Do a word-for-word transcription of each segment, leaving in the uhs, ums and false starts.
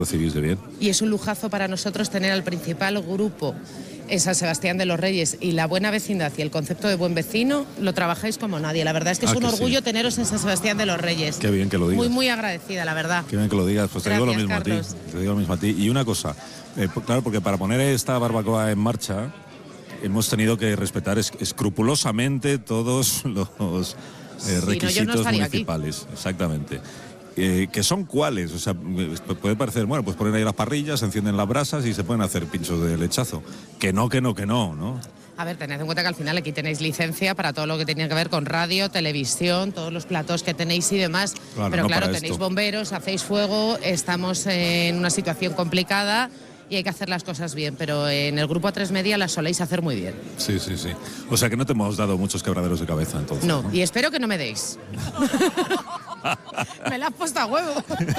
recibís de bien. Y es un lujazo para nosotros tener al principal grupo en San Sebastián de los Reyes, y la buena vecindad y el concepto de buen vecino lo trabajáis como nadie. La verdad es que es Ah, un que orgullo sí. teneros en San Sebastián de los Reyes. Qué bien que lo digas. Muy, muy agradecida, la verdad. Qué bien que lo digas. Pues te digo lo Gracias, mismo Carlos. a ti. Te digo lo mismo a ti. Y una cosa, eh, claro, porque para poner esta barbacoa en marcha hemos tenido que respetar es- escrupulosamente todos los eh, Si no, yo no requisitos estaría aquí. municipales. Exactamente. Eh, ¿Que son cuáles? O sea, eh, puede parecer, bueno, pues ponen ahí las parrillas, se encienden las brasas y se pueden hacer pinchos de lechazo. Que no, que no, que no, ¿no? A ver, tened en cuenta que al final aquí tenéis licencia para todo lo que tenía que ver con radio, televisión, todos los platos que tenéis y demás. Claro, Pero no claro, para tenéis esto. bomberos, hacéis fuego, estamos en una situación complicada y hay que hacer las cosas bien. Pero en el grupo A tres Media las soléis hacer muy bien. Sí, sí, sí. O sea que no te hemos dado muchos quebraderos de cabeza entonces. No, y espero que no me deis. Me la has puesto a huevo.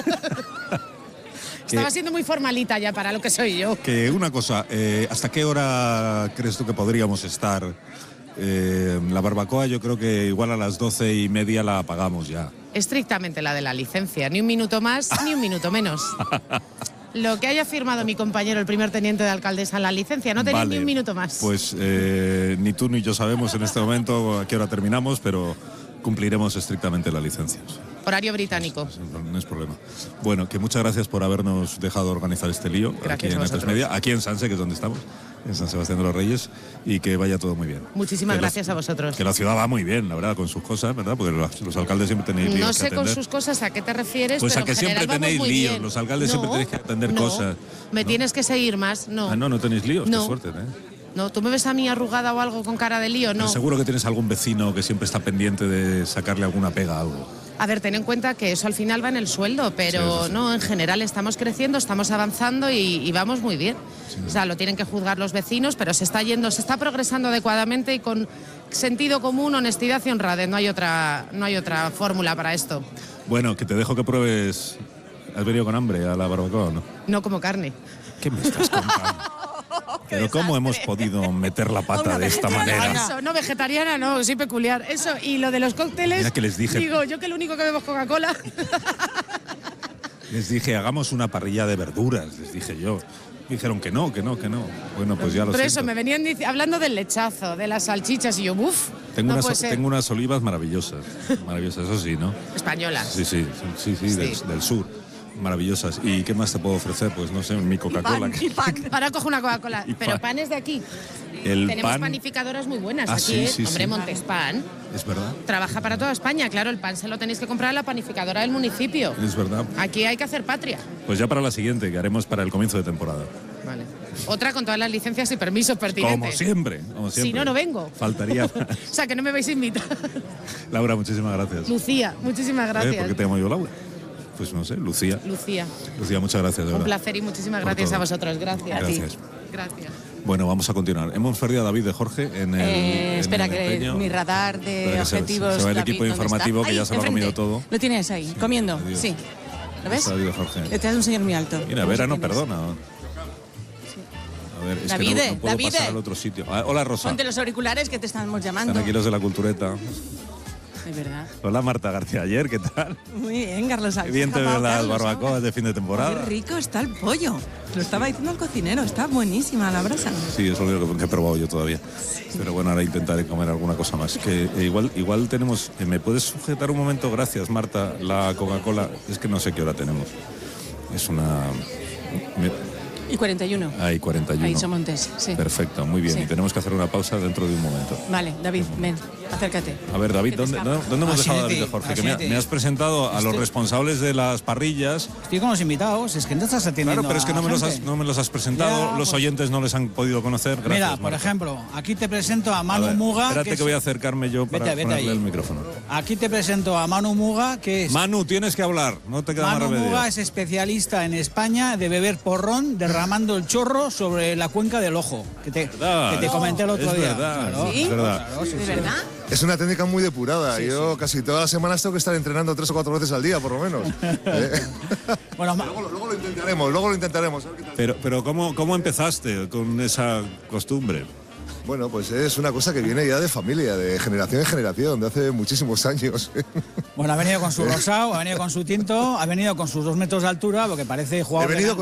Estaba siendo muy formalita ya para lo que soy yo. Que una cosa, eh, ¿hasta qué hora crees tú que podríamos estar? Eh, la barbacoa yo creo que igual a las doce y media la apagamos ya. Estrictamente la de la licencia, ni un minuto más ni un minuto menos. Lo que haya firmado mi compañero, el primer teniente de alcaldesa, en la licencia, no tenéis Vale, ni un minuto más. Pues eh, ni tú ni yo sabemos en este momento a qué hora terminamos, pero cumpliremos estrictamente la licencia. Horario británico. No es problema. Bueno, que muchas gracias por habernos dejado organizar este lío Gracias aquí a en A tres vosotros. Media, aquí en Sanse, que es donde estamos, en San Sebastián de los Reyes, y que vaya todo muy bien. Muchísimas Que la- gracias a vosotros. Que la ciudad va muy bien, la verdad, con sus cosas, ¿verdad? Porque los, los alcaldes siempre tenéis líos No que sé con atender. sus cosas a qué te refieres, Pues pero a que en siempre general vamos tenéis muy líos, bien. los alcaldes No, siempre tenéis que atender no, cosas. Me ¿no? tienes que seguir más, no. Ah, no, no tenéis líos, No. qué suerte, ¿eh? No, ¿tú me ves a mí arrugada o algo con cara de lío? Pero No. seguro que tienes algún vecino que siempre está pendiente de sacarle alguna pega a algo. A ver, ten en cuenta que eso al final va en el sueldo, pero Sí, eso sí. no, en general estamos creciendo, estamos avanzando y, y vamos muy bien. O sea, lo tienen que juzgar los vecinos, pero se está yendo, se está progresando adecuadamente y con sentido común, honestidad y honradez. No hay otra, no hay otra fórmula para esto. Bueno, que te dejo que pruebes. ¿Has venido con hambre a la barbacoa o no? No como carne. ¿Qué me estás contando? Pero ¿cómo hemos podido meter la pata de esta manera? Eso, no vegetariana, no, sí peculiar. Eso, y lo de los cócteles. Mira que les dije- Digo, yo que el único que bebo es Coca-Cola. Les dije, hagamos una parrilla de verduras, les dije yo. Dijeron que no, que no, que no. Bueno, pues ya lo Pero siento. eso, me venían dic- hablando del lechazo, de las salchichas, y yo, uff, Tengo, no unas, puede ser. tengo unas olivas maravillosas. Maravillosas, eso sí, ¿no? Españolas. Sí, sí, sí, sí, Del, Sí. del sur. Maravillosas. ¿Y qué más te puedo ofrecer? Pues no sé, mi Coca-Cola. Ahora cojo una Coca-Cola. Y Pero pan. pan es de aquí. El Tenemos pan- panificadoras muy buenas Ah, aquí, sí, ¿eh? sí, Hombre, sí. Montespan Es verdad, trabaja para toda España. Claro, el pan se lo tenéis que comprar en la panificadora del municipio. es verdad. Aquí hay que hacer patria. Pues ya para la siguiente, que haremos para el comienzo de temporada. Vale. Otra con todas las licencias y permisos pertinentes. Como siempre, como siempre. Si no, no vengo. Faltaría. O sea, que no me vais a invitar. Laura, muchísimas gracias. Lucía, muchísimas ¿Eh? gracias. ¿Por qué te llamo yo Laura? Pues no sé, Lucía. Lucía, Lucía, muchas gracias. de un verdad. placer y muchísimas Por gracias todo. a vosotros. Gracias. Gracias. Gracias. Bueno, vamos a continuar. Hemos perdido a David de Jorge en el. Eh, en espera, el que empeño. mi radar Espera de que se- objetivos. se va el David, equipo ¿dónde informativo está? que ya Ahí, se lo ha enfrente. comido todo. Lo tienes ahí, comiendo, Adiós. sí. ¿Lo ves? Está David de Jorge. Detrás de un señor muy alto. Mira, ¿Cómo Vera se no tienes? perdona. A ver, es Davide, que no, no puedo Davide. pasar al otro sitio. Ah, hola, Rosa. Ponte los auriculares que te estamos llamando. Están aquí los de la cultureta. Es verdad. Hola, Marta García Ayer, ¿qué tal? Muy bien, Carlos. Qué bien te ven las Carlos, barbacoas de fin de Qué temporada. rico está el pollo. Lo estaba diciendo el cocinero. Está buenísima la brasa. Sí, eso es lo único que he probado yo todavía. Pero bueno, ahora intentaré comer alguna cosa más. Que eh, igual, igual tenemos. eh, ¿Me puedes sujetar un momento? Gracias, Marta. La Coca-Cola. Es que no sé qué hora tenemos. Es una. me- Y cuarenta y uno. Hay cuarenta y uno. Ahí son Montes, sí. Perfecto, muy bien. Sí. Y tenemos que hacer una pausa dentro de un momento. Vale, David, ven, acércate. A ver, David, Que te ¿dónde, escapa. ¿dónde dónde hemos Así dejado a de David de ti, Jorge? Que así me, ha- de ti. me has presentado a los Estoy- responsables de las parrillas. Estoy con los invitados, es que no estás atendiendo Claro, pero es que a no me, los has, gente. no me los has presentado. Ya, los pues- oyentes no les han podido conocer. Gracias, Mira, por Marta. ejemplo, aquí te presento a A Manu ver, Muga. Espérate que, es- voy a acercarme yo para Vete, vete ponerle ahí. el micrófono. Aquí te presento a Manu Muga, que es... Manu, tienes que hablar. No te queda Manu más remedio. Muga es especialista en España de beber porrón derramando el chorro sobre la cuenca del ojo, que te, Verdad. que te comenté el otro Es día. verdad, Claro, ¿Sí? es verdad. claro, sí, ¿De sí. verdad? Es una técnica muy depurada. Yo casi todas las semanas tengo que estar entrenando tres o cuatro veces al día, por lo menos. ¿Eh? Bueno, Ma- luego, luego lo intentaremos, luego lo intentaremos. a ver qué tal. Pero, pero ¿cómo, ¿cómo empezaste con esa costumbre? Bueno, pues es una cosa que viene ya de familia, de generación en generación, de hace muchísimos años. Bueno, ha venido con su rosado, ha venido con su tinto, ha venido con sus dos metros de altura, lo que parece jugador. He venido de... con